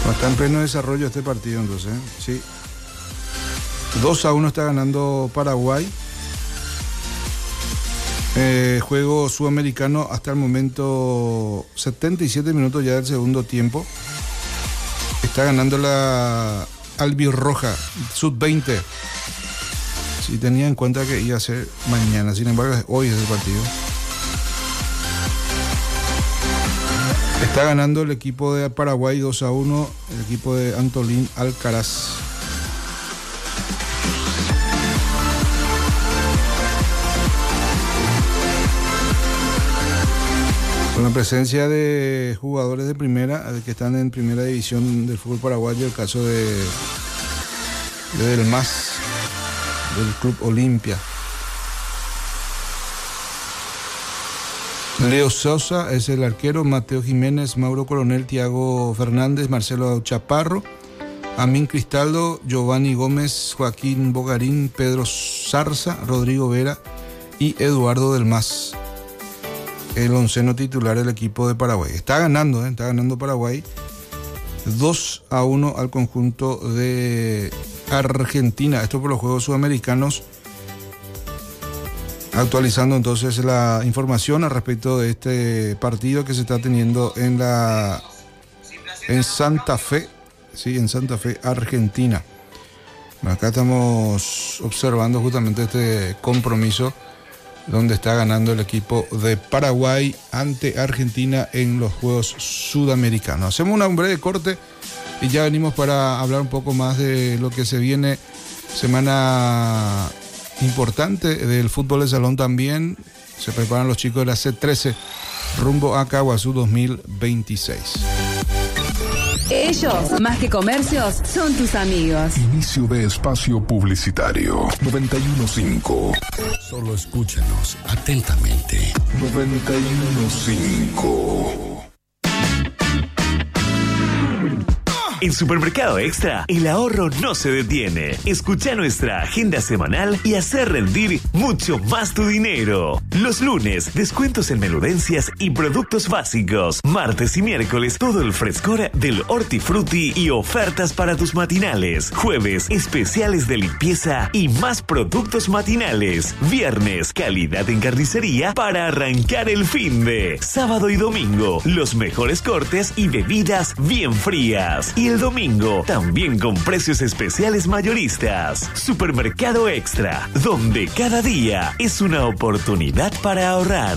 Está en pleno desarrollo este partido, entonces, sí. 2-1 está ganando Paraguay. Juego sudamericano hasta el momento, 77 minutos ya del segundo tiempo. Está ganando la albirroja, sub-20. Sí, tenía en cuenta que iba a ser mañana, sin embargo, hoy es el partido. Está ganando el equipo de Paraguay 2-1, el equipo de Antolín Alcaraz. Con la presencia de jugadores de primera, que están en primera división del fútbol paraguayo, el caso de Del Mas, del Club Olimpia. Leo Sosa es el arquero, Mateo Jiménez, Mauro Coronel, Tiago Fernández, Marcelo Chaparro, Amín Cristaldo, Giovanni Gómez, Joaquín Bogarín, Pedro Zarza, Rodrigo Vera y Eduardo Del Mas. El onceno titular del equipo de Paraguay. Está ganando Paraguay 2-1 al conjunto de Argentina. Esto por los Juegos Sudamericanos. Actualizando entonces la información al respecto de este partido que se está teniendo en Santa Fe, sí, en Santa Fe, Argentina. Acá estamos observando justamente este compromiso donde está ganando el equipo de Paraguay ante Argentina en los Juegos Sudamericanos. Hacemos un breve corte y ya venimos para hablar un poco más de lo que se viene. Semana importante del fútbol de salón también. Se preparan los chicos de la C13 rumbo a Caguazú 2026. Ellos, más que comercios, son tus amigos. Inicio de espacio publicitario 91.5. Solo escúchanos atentamente. 91.5. En Supermercado Extra, el ahorro no se detiene. Escucha nuestra agenda semanal y hacer rendir mucho más tu dinero. Los lunes, descuentos en menudencias y productos básicos. Martes y miércoles, todo el frescor del hortifruti y ofertas para tus matinales. Jueves, especiales de limpieza y más productos matinales. Viernes, calidad en carnicería para arrancar el finde. Sábado y domingo, los mejores cortes y bebidas bien frías. Y el domingo, también con precios especiales mayoristas. Supermercado Extra, donde cada día es una oportunidad para ahorrar.